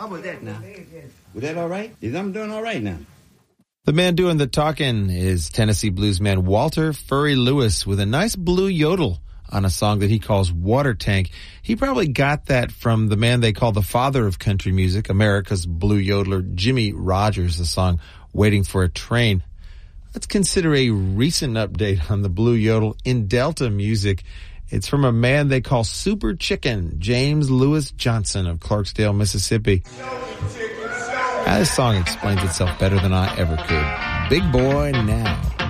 How was that now? Was that all right? I'm doing all right now. The man doing the talking is Tennessee blues man Walter Furry Lewis with a nice blue yodel on a song that he calls Water Tank. He probably got that from the man they call the father of country music, America's blue yodeler, Jimmie Rodgers, the song Waiting for a Train. Let's consider a recent update on the blue yodel in Delta music. It's from a man they call Super Chicken, James Lewis Johnson of Clarksdale, Mississippi. This song explains itself better than I ever could. Big Boy Now.